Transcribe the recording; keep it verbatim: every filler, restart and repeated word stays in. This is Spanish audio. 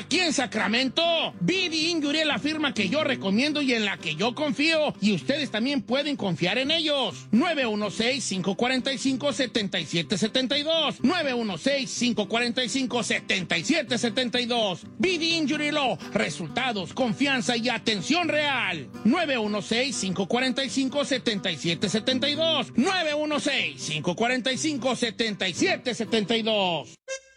aquí en Sacramento. B D Injury es la firma que yo recomiendo y en la que yo confío. Y ustedes también pueden confiar en ellos. nueve uno seis, cinco cuatro cinco, siete siete siete dos. nueve uno seis, cinco cuatro cinco, siete siete siete dos. B D Injury Law. Resultados, confianza y atención real. nueve uno seis, cinco cuatro cinco, siete siete siete dos. nueve uno seis, cinco cuatro cinco, siete siete siete dos.